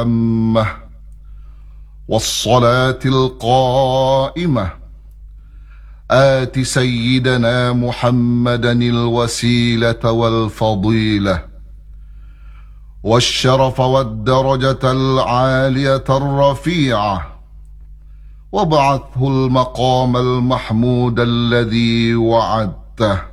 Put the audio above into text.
التامة والصلاة القائمة آت سيدنا محمدا الوسيلة والفضيلة والشرف والدرجة العالية الرفيعة، وابعثه المقام المحمود الذي وعدته.